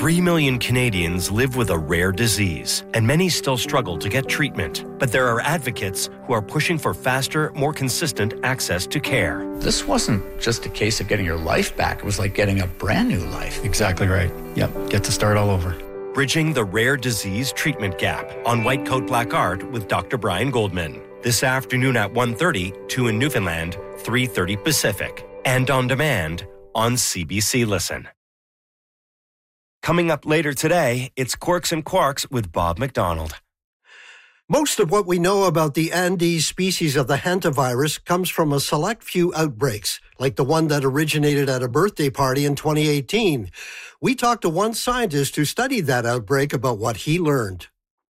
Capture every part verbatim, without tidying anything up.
Three million Canadians live with a rare disease, and many still struggle to get treatment. But there are advocates who are pushing for faster, more consistent access to care. This wasn't just a case of getting your life back. It was like getting a brand new life. Exactly right. Yep, get to start all over. Bridging the Rare Disease Treatment Gap on White Coat Black Art with Doctor Brian Goldman. This afternoon at one thirty, two in Newfoundland, three thirty Pacific. And on demand on C B C Listen. Coming up later today, it's Quirks and Quarks with Bob McDonald. Most of what we know about the Andes species of the hantavirus comes from a select few outbreaks, like the one that originated at a birthday party in twenty eighteen. We talked to one scientist who studied that outbreak about what he learned.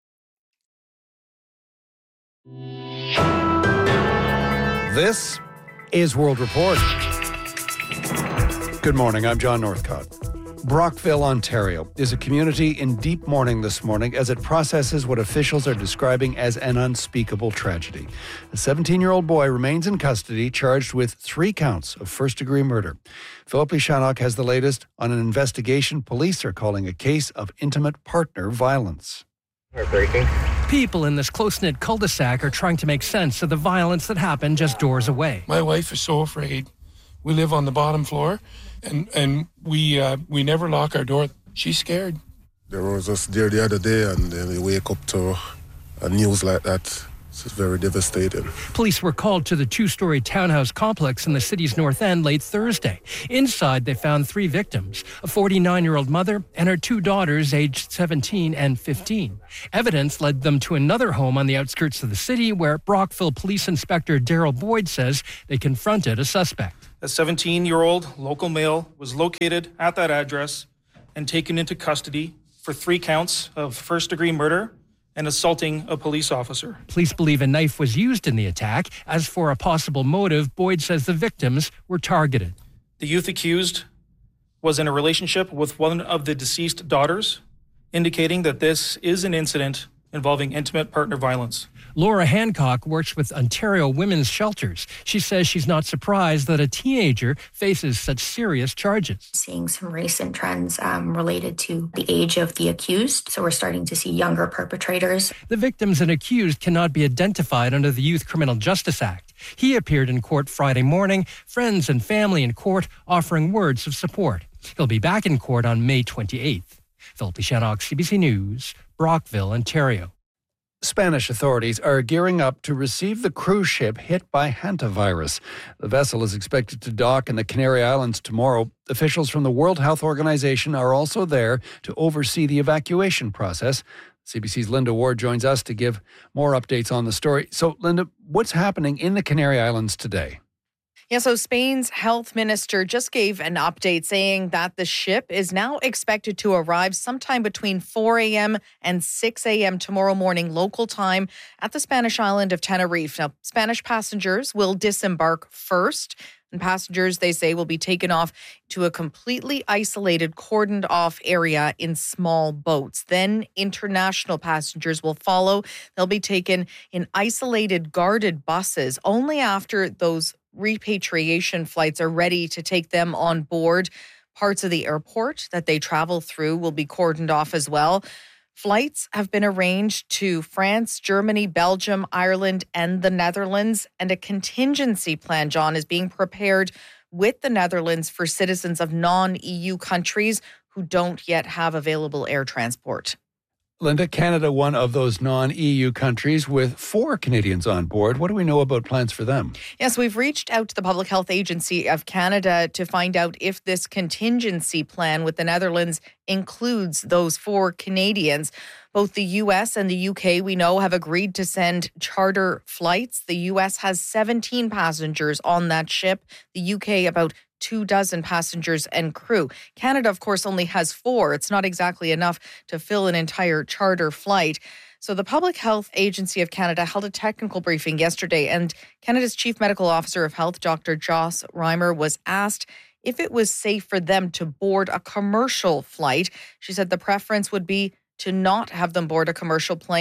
This is World Report. Good morning, I'm John Northcott. Brockville, Ontario, is a community in deep mourning this morning as it processes what officials are describing as an unspeakable tragedy. A seventeen-year-old boy remains in custody, charged with three counts of first-degree murder. Philip Lishanok has the latest on an investigation police are calling a case of intimate partner violence. Heartbreaking. People in this close-knit cul-de-sac are trying to make sense of the violence that happened just doors away. My wife is so afraid. We live on the bottom floor, and and we uh, we never lock our door. She's scared. There was us there the other day, and then we wake up to a news like that. It's very devastating. Police were called to the two-story townhouse complex in the city's north end late Thursday. Inside, they found three victims, a forty-nine-year-old mother and her two daughters aged seventeen and fifteen. Evidence led them to another home on the outskirts of the city where Brockville Police Inspector Daryl Boyd says they confronted a suspect. A seventeen-year-old local male was located at that address and taken into custody for three counts of first-degree murder and assaulting a police officer. Police believe a knife was used in the attack. As for a possible motive, Boyd says the victims were targeted. The youth accused was in a relationship with one of the deceased daughters, indicating that this is an incident involving intimate partner violence. Laura Hancock works with Ontario Women's Shelters. She says she's not surprised that a teenager faces such serious charges. Seeing some recent trends um, related to the age of the accused. So we're starting to see younger perpetrators. The victims and accused cannot be identified under the Youth Criminal Justice Act. He appeared in court Friday morning, friends and family in court offering words of support. He'll be back in court on May twenty-eighth. Philip Lishanok, C B C News, Brockville, Ontario. Spanish authorities are gearing up to receive the cruise ship hit by hantavirus. The vessel is expected to dock in the Canary Islands tomorrow. Officials from the World Health Organization are also there to oversee the evacuation process. C B C's Linda Ward joins us to give more updates on the story. So, Linda, what's happening in the Canary Islands today? Yeah, so Spain's health minister just gave an update saying that the ship is now expected to arrive sometime between four a.m. and six a.m. tomorrow morning local time at the Spanish island of Tenerife. Now, Spanish passengers will disembark first, and passengers, they say, will be taken off to a completely isolated, cordoned off area in small boats. Then international passengers will follow. They'll be taken in isolated, guarded buses only after those repatriation flights are ready to take them on board. Parts of the airport that they travel through will be cordoned off as well. Flights have been arranged to France, Germany, Belgium, Ireland, and the Netherlands. And a contingency plan, John, is being prepared with the Netherlands for citizens of non-E U countries who don't yet have available air transport. Linda, Canada, one of those non-E U countries with four Canadians on board. What do we know about plans for them? Yes, we've reached out to the Public Health Agency of Canada to find out if this contingency plan with the Netherlands includes those four Canadians. Both the U S and the U K, we know, have agreed to send charter flights. The U S has seventeen passengers on that ship. The U K, about two dozen passengers and crew. Canada, of course, only has four. It's not exactly enough to fill an entire charter flight. So the Public Health Agency of Canada held a technical briefing yesterday, and Canada's Chief Medical Officer of Health, Doctor Joss Reimer, was asked if it was safe for them to board a commercial flight. She said the preference would be to not have them board a commercial plane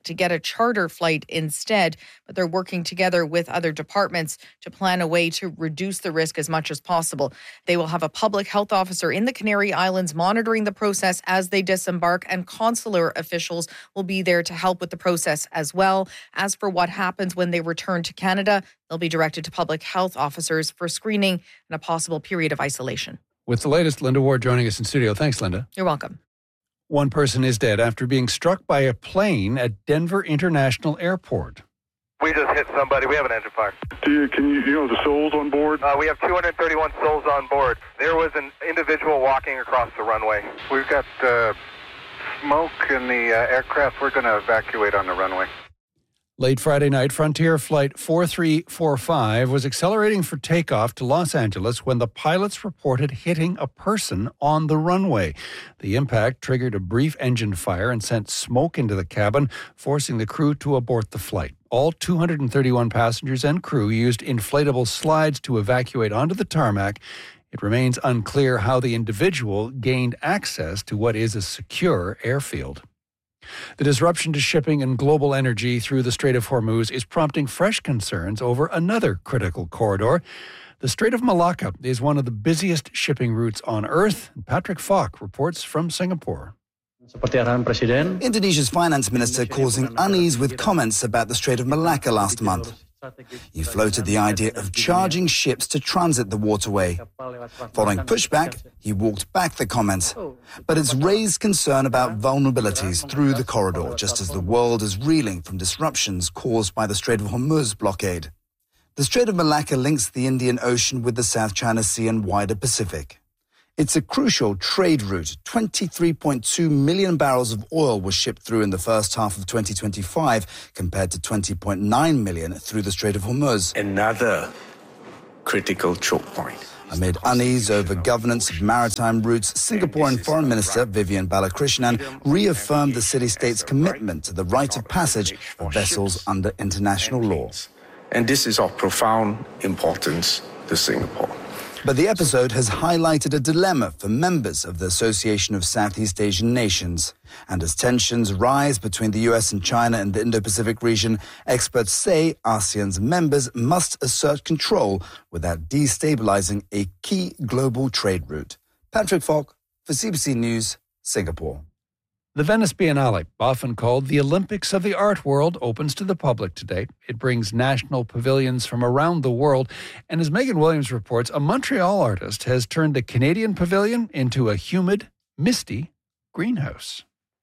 to get a charter flight instead, but they're working together with other departments to plan a way to reduce the risk as much as possible. They will have a public health officer in the Canary Islands monitoring the process as they disembark, and consular officials will be there to help with the process as well. As for what happens when they return to Canada, they'll be directed to public health officers for screening and a possible period of isolation. With the latest, Linda Ward joining us in studio. Thanks, Linda. You're welcome. One person is dead after being struck by a plane at Denver International Airport. We just hit somebody. We have an engine fire. Do you, can you, you know the souls on board? Uh, we have two hundred thirty-one souls on board. There was an individual walking across the runway. We've got uh, smoke in the uh, aircraft. We're going to evacuate on the runway. Late Friday night, Frontier Flight four three four five was accelerating for takeoff to Los Angeles when the pilots reported hitting a person on the runway. The impact triggered a brief engine fire and sent smoke into the cabin, forcing the crew to abort the flight. All two hundred thirty-one passengers and crew used inflatable slides to evacuate onto the tarmac. It remains unclear how the individual gained access to what is a secure airfield. The disruption to shipping and global energy through the Strait of Hormuz is prompting fresh concerns over another critical corridor. The Strait of Malacca is one of the busiest shipping routes on Earth. Patrick Falk reports from Singapore. Indonesia's finance minister causing unease with comments about the Strait of Malacca last month. He floated the idea of charging ships to transit the waterway. Following pushback, he walked back the comments. But it's raised concern about vulnerabilities through the corridor, just as the world is reeling from disruptions caused by the Strait of Hormuz blockade. The Strait of Malacca links the Indian Ocean with the South China Sea and wider Pacific. It's a crucial trade route. twenty-three point two million barrels of oil was shipped through in the first half of twenty twenty-five, compared to twenty point nine million through the Strait of Hormuz. Another critical choke point. Amid unease over governance of maritime routes, Singaporean Foreign Minister Vivian Balakrishnan reaffirmed the city-state's commitment to the right of passage for vessels under international law. And this is of profound importance to Singapore. But the episode has highlighted a dilemma for members of the Association of Southeast Asian Nations. And as tensions rise between the U S and China in the Indo-Pacific region, experts say ASEAN's members must assert control without destabilizing a key global trade route. Patrick Falk for C B C News, Singapore. The Venice Biennale, often called the Olympics of the art world, opens to the public today. It brings national pavilions from around the world. And as Megan Williams reports, a Montreal artist has turned the Canadian pavilion into a humid, misty greenhouse.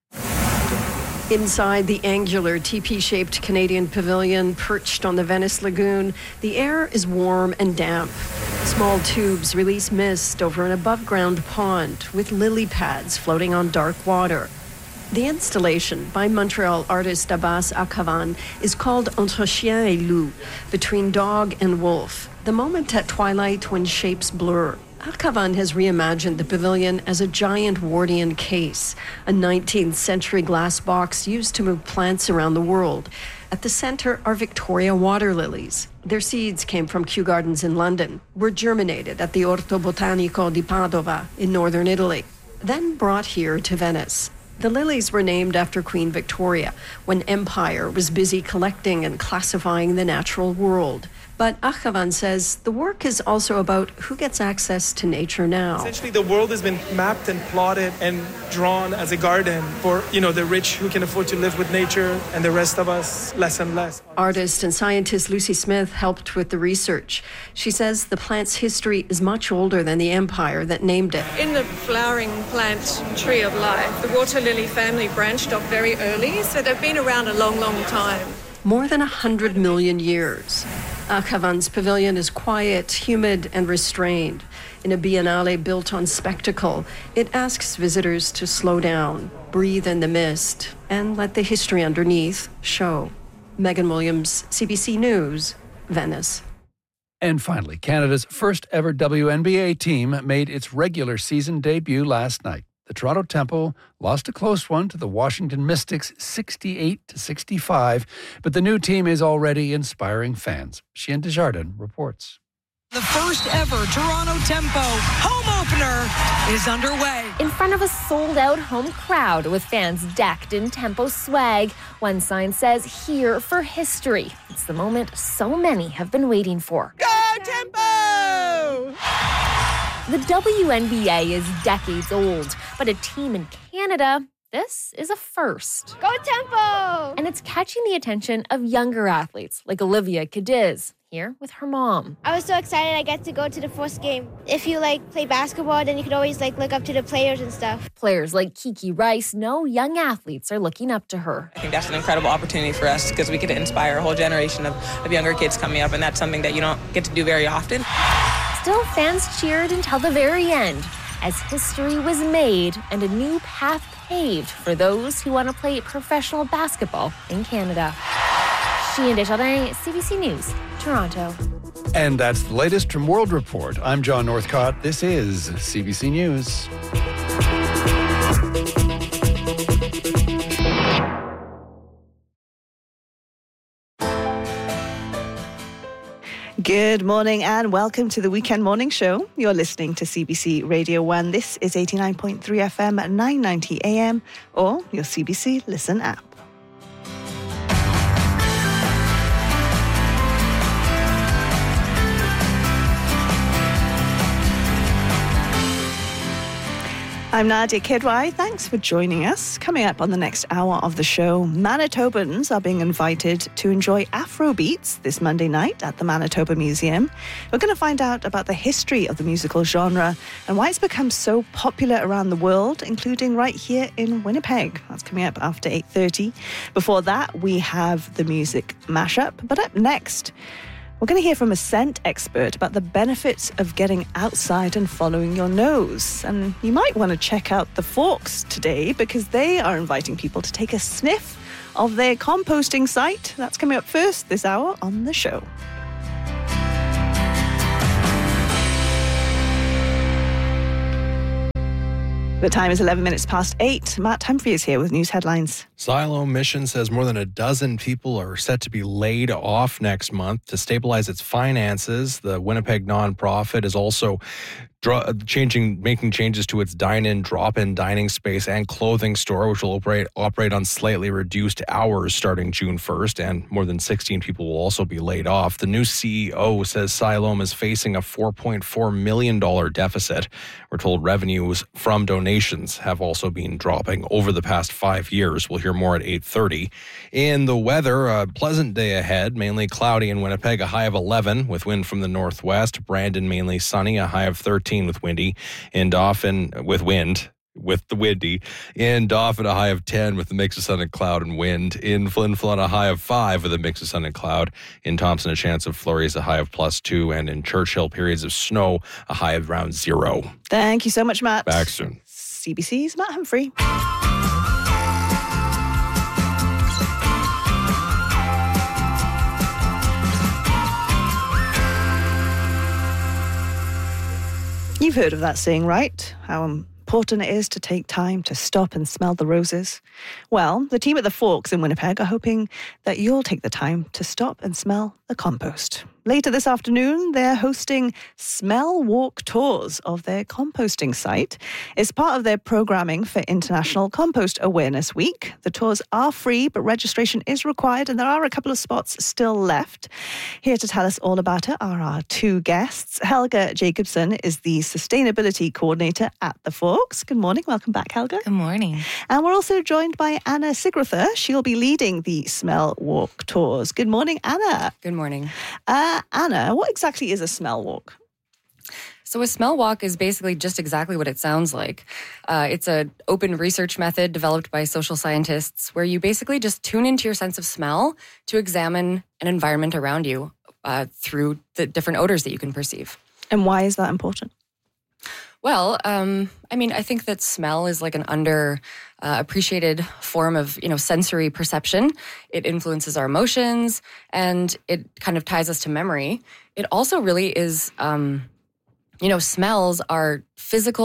Inside the angular T P-shaped Canadian pavilion perched on the Venice Lagoon, the air is warm and damp. Small tubes release mist over an above-ground pond with lily pads floating on dark water. The installation by Montreal artist Abbas Akhavan is called Entre Chien et Loup, between dog and wolf, the moment at twilight when shapes blur. Akhavan has reimagined the pavilion as a giant Wardian case, a nineteenth century glass box used to move plants around the world. At the center are Victoria water lilies. Their seeds came from Kew Gardens in London, were germinated at the Orto Botanico di Padova in northern Italy, then brought here to Venice. The lilies were named after Queen Victoria, when empire was busy collecting and classifying the natural world. But Akhavan says the work is also about who gets access to nature now. Essentially, the world has been mapped and plotted and drawn as a garden for, you know, the rich who can afford to live with nature and the rest of us less and less. Artist and scientist Lucy Smith helped with the research. She says the plant's history is much older than the empire that named it. In the flowering plant tree of life, the water lily family branched off very early, so they've been around a long, long time. More than a hundred million years. Akhavan's pavilion is quiet, humid, and restrained. In a biennale built on spectacle, it asks visitors to slow down, breathe in the mist, and let the history underneath show. Megan Williams, C B C News, Venice. And finally, Canada's first ever W N B A team made its regular season debut last night. The Toronto Temple lost a close one to the Washington Mystics sixty-eight to sixty-five, but the new team is already inspiring fans. Chien Desjardins reports. The first ever Toronto Tempo home opener is underway. In front of a sold-out home crowd with fans decked in Tempo swag, one sign says, "Here for history." It's the moment so many have been waiting for. Go Tempo! The W N B A is decades old, but a team in Canada, this is a first. Go Tempo! And it's catching the attention of younger athletes like Olivia Cadiz, here with her mom. I was so excited I get to go to the first game. If you like play basketball, then you could always like look up to the players and stuff. Players like Kiki Rice know young athletes are looking up to her. I think that's an incredible opportunity for us because we get to inspire a whole generation of, of younger kids coming up, and that's something that you don't get to do very often. Still, fans cheered until the very end as history was made and a new path paved for those who want to play professional basketball in Canada. Sheehan Desjardins, C B C News, Toronto. And that's the latest from World Report. I'm John Northcott. This is C B C News. Good morning and welcome to the Weekend Morning Show. You're listening to C B C Radio one. This is eighty-nine point three F M at nine ninety A M or your C B C Listen app. I'm Nadia Kidwai. Thanks for joining us. Coming up on the next hour of the show, Manitobans are being invited to enjoy Afrobeats this Monday night at the Manitoba Museum. We're going to find out about the history of the musical genre and why it's become so popular around the world, including right here in Winnipeg. That's coming up after eight thirty. Before that, we have the music mashup. But up next, we're going to hear from a scent expert about the benefits of getting outside and following your nose. And you might want to check out the Forks today because they are inviting people to take a sniff of their composting site. That's coming up first this hour on the show. The time is eleven minutes past eight. Matt Humphrey is here with news headlines. Xylome Mission says more than a dozen people are set to be laid off next month to stabilize its finances. The Winnipeg nonprofit is also changing, making changes to its dine-in, drop-in dining space and clothing store, which will operate operate on slightly reduced hours starting June first, and more than sixteen people will also be laid off. The new C E O says Xylome is facing a four point four million dollars deficit. We're told revenues from donations have also been dropping over the past five years. We'll hear more at eight thirty. In the weather, a pleasant day ahead, mainly cloudy in Winnipeg, a high of eleven with wind from the northwest. Brandon, mainly sunny, a high of thirteen with windy. In Dauphin, with wind. With the windy. In Dauphin, a high of ten with a mix of sun and cloud and wind. In Flin Flon, a high of five with a mix of sun and cloud. In Thompson, a chance of flurries, a high of plus two. And in Churchill, periods of snow, a high of around zero. Thank you so much, Matt. Back soon. C B C's Matt Humphrey. You've heard of that saying, right? How important it is to take time to stop and smell the roses. Well, the team at the Forks in Winnipeg are hoping that you'll take the time to stop and smell the compost. Later this afternoon, they're hosting Smell Walk tours of their composting site. It's part of their programming for International Compost Awareness Week. The tours are free, but registration is required, and there are a couple of spots still left. Here to tell us all about it are our two guests. Helga Jacobson is the Sustainability Coordinator at the Forks. Good morning. Welcome back, Helga. Good morning. And we're also joined by Anna Sigrother. She'll be leading the Smell Walk tours. Good morning, Anna. Good morning. Uh, Anna, what exactly is a smell walk? So a smell walk is basically just exactly what it sounds like. Uh, it's an open research method developed by social scientists where you basically just tune into your sense of smell to examine an environment around you uh, through the different odors that you can perceive. And why is that important? Well, um, I mean, I think that smell is like an under uh, appreciated form of, you know, sensory perception. It influences our emotions and it kind of ties us to memory. It also really is, um, you know, smells are physical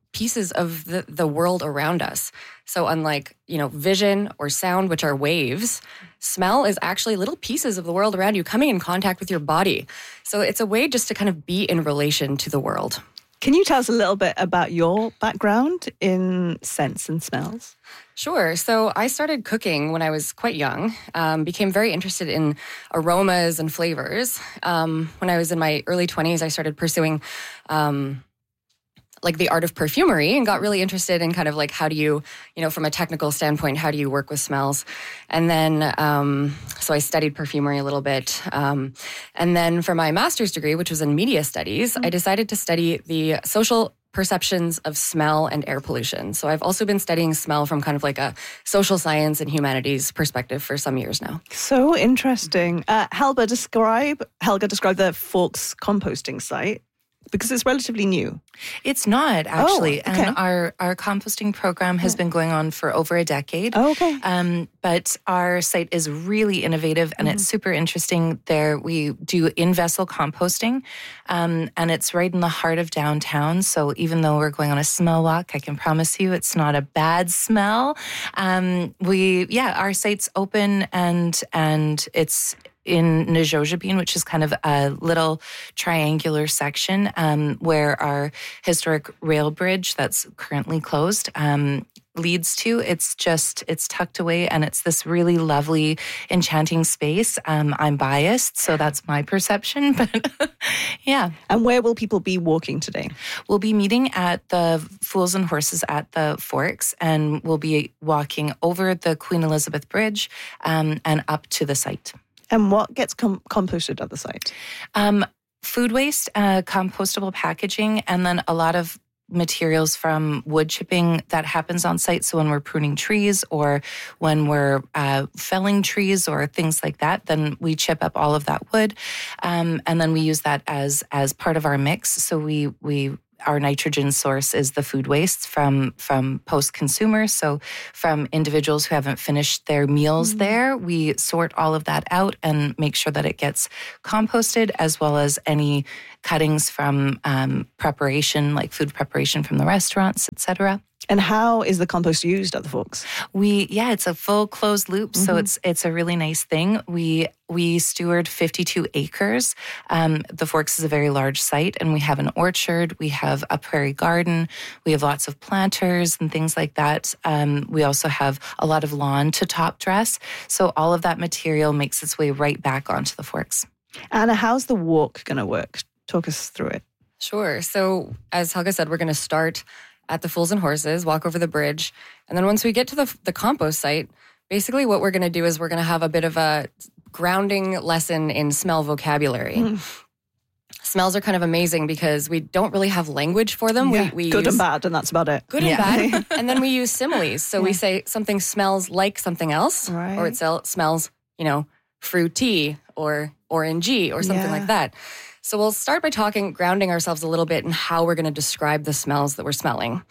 pieces of the, the world around us. So unlike, you know, vision or sound, which are waves, smell is actually little pieces of the world around you coming in contact with your body. So it's a way just to kind of be in relation to the world. Can you tell us a little bit about your background in scents and smells? Sure. So I started cooking when I was quite young, um, became very interested in aromas and flavors. Um, when I was in my early twenties, I started pursuing um, like the art of perfumery and got really interested in kind of like how do you, you know, from a technical standpoint, how do you work with smells? And then, um, so I studied perfumery a little bit. Um, and then for my master's degree, which was in media studies, mm-hmm. I decided to study the social perceptions of smell and air pollution. So I've also been studying smell from kind of like a social science and humanities perspective for some years now. So interesting. Uh, Helga, describe, Helga, describe the Forks composting site. Because it's relatively new. It's not, actually. Oh, okay. And our, our composting program has been going on for over a decade. Oh, okay. Um, but our site is really innovative and mm. it's super interesting. There we do in-vessel composting, um, and it's right in the heart of downtown. So even though we're going on a smell walk, I can promise you it's not a bad smell. Um, we, yeah, our site's open and and it's in Najojabin, which is kind of a little triangular section um, where our historic rail bridge that's currently closed um, leads to. It's just, it's tucked away and it's this really lovely, enchanting space. Um, I'm biased, so that's my perception, but yeah. And where will people be walking today? We'll be meeting at the Fools and Horses at the Forks, and we'll be walking over the Queen Elizabeth Bridge um, and up to the site. And what gets com- composted at the site? Um, food waste, uh, compostable packaging, and then a lot of materials from wood chipping that happens on site. So when we're pruning trees or when we're uh, felling trees or things like that, then we chip up all of that wood, um, and then we use that as as part of our mix. So we we. Our nitrogen source is the food waste from, from post-consumers. So from individuals who haven't finished their meals mm-hmm. there, we sort all of that out and make sure that it gets composted, as well as any cuttings from um, preparation, like food preparation from the restaurants, et cetera. And how is the compost used at the Forks? We, yeah, it's a full closed loop. Mm-hmm. So it's it's a really nice thing. We we steward fifty-two acres. Um, the Forks is a very large site, and we have an orchard. We have a prairie garden. We have lots of planters and things like that. Um, we also have a lot of lawn to top dress. So all of that material makes its way right back onto the Forks. Anna, how's the walk going to work? Talk us through it. Sure. So as Helga said, we're going to start at the Fools and Horses, walk over the bridge. And then once we get to the, the compost site, basically what we're going to do is we're going to have a bit of a grounding lesson in smell vocabulary. Mm. Smells are kind of amazing because we don't really have language for them. Yeah, we, we good use, and bad, and that's about it. Good yeah. and bad. And then we use similes. So yeah. we say something smells like something else, right. or it smells, you know, fruity or orangey or something yeah. like that. So we'll start by talking, grounding ourselves a little bit in how we're going to describe the smells that we're smelling.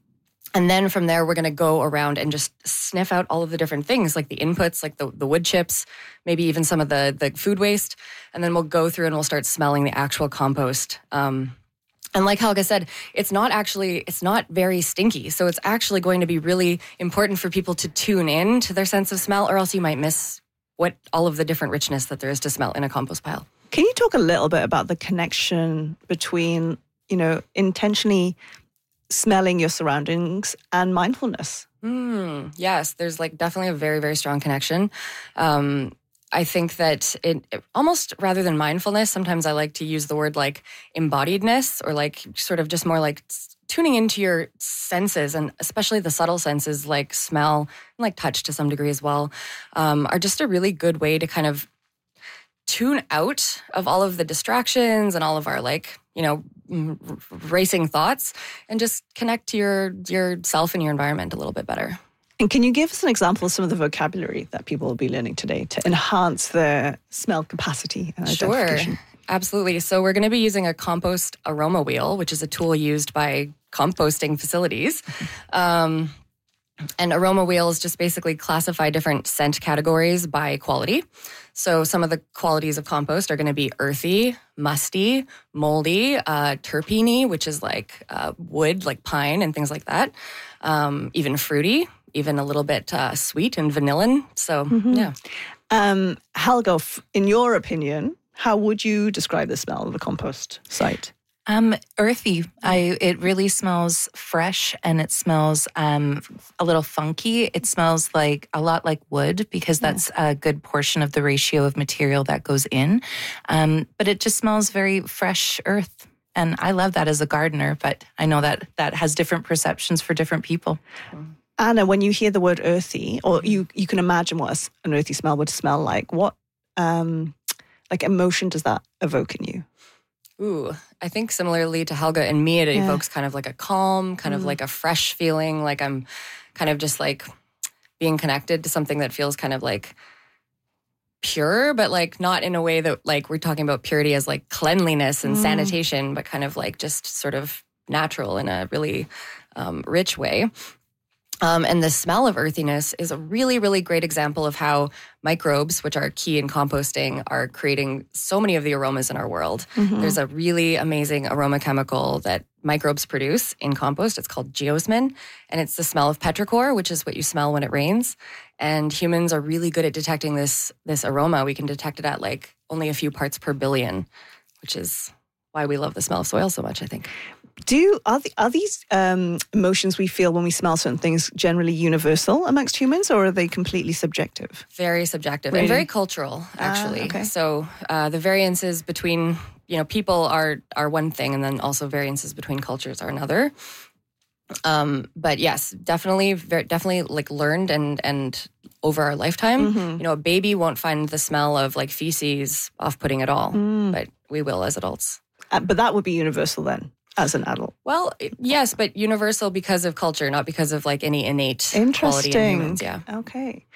And then from there, we're going to go around and just sniff out all of the different things, like the inputs, like the, the wood chips, maybe even some of the, the food waste. And then we'll go through and we'll start smelling the actual compost. Um, and like Helga said, it's not actually, it's not very stinky. So it's actually going to be really important for people to tune in to their sense of smell, or else you might miss what all of the different richness that there is to smell in a compost pile. Can you talk a little bit about the connection between, you know, intentionally smelling your surroundings and mindfulness? Mm, yes, there's like definitely a very, very strong connection. Um, I think that it, it almost rather than mindfulness, sometimes I like to use the word like embodiedness, or like sort of just more like tuning into your senses, and especially the subtle senses like smell and like touch to some degree as well, um, are just a really good way to kind of tune out of all of the distractions and all of our like, you know, racing thoughts, and just connect to your yourself and your environment a little bit better. And can you give us an example of some of the vocabulary that people will be learning today to enhance their smell capacity and identification? Sure, absolutely. So we're going to be using a compost aroma wheel, which is a tool used by composting facilities. Um, And aroma wheels just basically classify different scent categories by quality. So some of the qualities of compost are going to be earthy, musty, moldy, uh, terpene, which is like uh, wood, like pine and things like that. Um, even fruity, even a little bit uh, sweet and vanillin. So, mm-hmm. yeah. Um, Helga, in your opinion, how would you describe the smell of a compost site? Um, earthy. I it really smells fresh, and it smells um a little funky. It smells like a lot like wood, because that's yeah. a good portion of the ratio of material that goes in. Um, but it just smells very fresh earth, and I love that as a gardener. But I know that that has different perceptions for different people. Anna, when you hear the word earthy, or you you can imagine what a, an earthy smell would smell like, what um like emotion does that evoke in you? Ooh, I think similarly to Helga and me, it yeah. evokes kind of like a calm, kind mm. of like a fresh feeling, like I'm kind of just like being connected to something that feels kind of like pure, but like not in a way that like we're talking about purity as like cleanliness and mm. sanitation, but kind of like just sort of natural in a really um, rich way. Um, and the smell of earthiness is a really, really great example of how microbes, which are key in composting, are creating so many of the aromas in our world. Mm-hmm. There's a really amazing aroma chemical that microbes produce in compost. It's called geosmin, and it's the smell of petrichor, which is what you smell when it rains. And humans are really good at detecting this, this aroma. We can detect it at like only a few parts per billion, which is why we love the smell of soil so much, I think. Do are, the, are these um, emotions we feel when we smell certain things generally universal amongst humans, or are they completely subjective? Very subjective really? and very cultural, actually. Ah, okay. So uh, the variances between you know people are are one thing, and then also variances between cultures are another. Um, but yes, definitely, very, definitely like learned and and over our lifetime. Mm-hmm. You know, a baby won't find the smell of like feces off-putting at all, mm. but we will as adults. Uh, but that would be universal then. As an adult? Well, yes, but universal because of culture, not because of like any innate quality in humans. Yeah. Okay.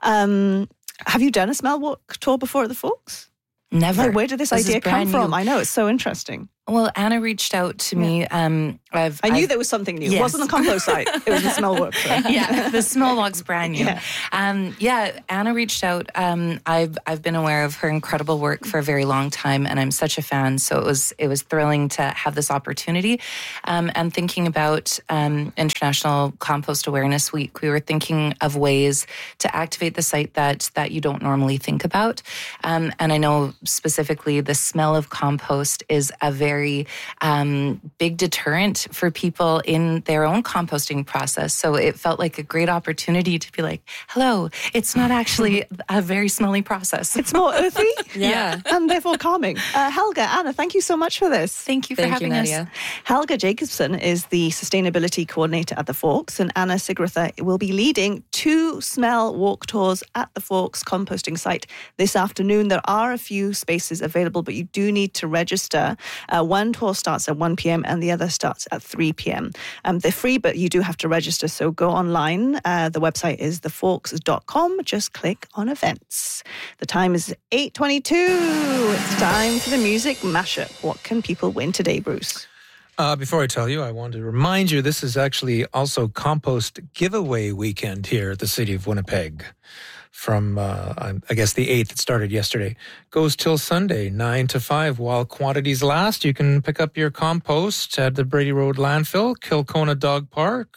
Um, have you done a smell walk tour before at the Forks? Never. Like, where did this, this idea come from? New. I know, it's so interesting. Well, Anna reached out to me. Yeah. Um, I've, I knew I've, there was something new. Yes. It wasn't a compost site. It was a smell walk. So. Yeah, the smell walk's brand new. Yeah. Um, yeah, Anna reached out. Um, I've I've been aware of her incredible work for a very long time, and I'm such a fan. So it was it was thrilling to have this opportunity. Um, and thinking about um, International Compost Awareness Week, we were thinking of ways to activate the site that that you don't normally think about. Um, and I know specifically the smell of compost is a very Um, big deterrent for people in their own composting process. So it felt like a great opportunity to be like, hello, it's not actually a very smelly process. It's more earthy. Yeah. And therefore calming. Uh, Helga, Anna, thank you so much for this. Thank you for thank having you, us. Nadia. Helga Jacobson is the Sustainability Coordinator at the Forks, and Anna Sigritha will be leading two smell walk tours at the Forks composting site this afternoon. There are a few spaces available, but you do need to register. Uh, one tour starts at one p.m. and the other starts at three p.m. Um, they're free, but you do have to register, so go online. Uh, the website is the forks dot com. Just click on events. The time is eight twenty-two. It's time for the music mashup. What can people win today, Bruce? Uh, before I tell you, I want to remind you this is actually also Compost Giveaway Weekend here at the City of Winnipeg. From, uh, I guess, the eighth, it started yesterday, goes till Sunday, nine to five. While quantities last, you can pick up your compost at the Brady Road Landfill, Kilcona Dog Park,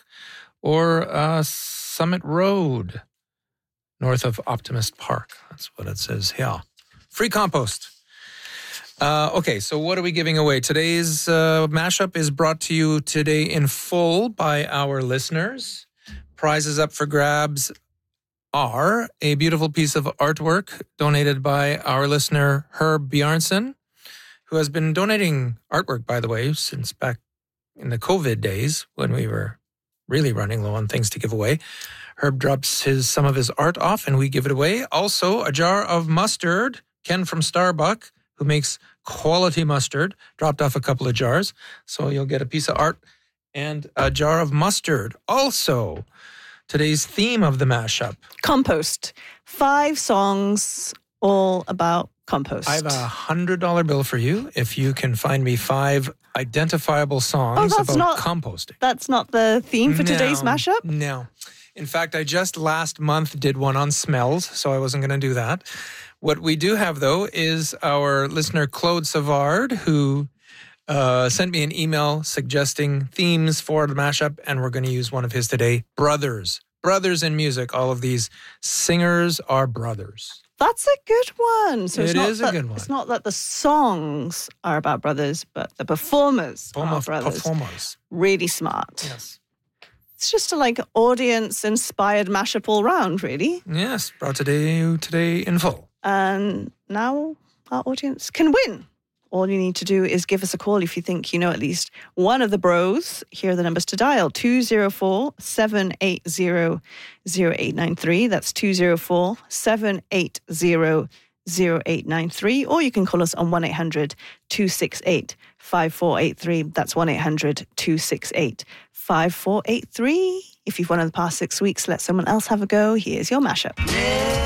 or uh, Summit Road, north of Optimist Park. That's what it says here. Free compost. Uh, okay, so what are we giving away? Today's uh, mashup is brought to you today in full by our listeners. Prizes up for grabs are a beautiful piece of artwork donated by our listener, Herb Bjarnson, who has been donating artwork, by the way, since back in the COVID days when we were really running low on things to give away. Herb drops his some of his art off and we give it away. Also, a jar of mustard. Ken from Starbuck, who makes quality mustard, dropped off a couple of jars. So you'll get a piece of art and a jar of mustard. Also, today's theme of the mashup. Compost. Five songs all about compost. I have a one hundred dollars bill for you if you can find me five identifiable songs oh, that's about not, composting. That's not the theme for no, today's mashup? No. In fact, I just last month did one on smells, so I wasn't going to do that. What we do have, though, is our listener Claude Savard, who uh, sent me an email suggesting themes for the mashup, and we're going to use one of his today, Brothers. Brothers in music. All of these singers are brothers. That's a good one. So it's It not is a that, good one. It's not that the songs are about brothers, but the performers Form are of brothers. performers. Really smart. Yes. It's just a like audience-inspired mashup all round, really. Yes, brought today today in full. And now our audience can win. All you need to do is give us a call if you think you know at least one of the bros. Here are the numbers to dial. two oh four, seven eight zero, zero eight nine three. That's two oh four, seven eight zero, zero eight nine three. Or you can call us on one eight hundred, two six eight, five four eight three. That's one eight hundred, two six eight, five four eight three. If you've won in the past six weeks, let someone else have a go. Here's your mashup.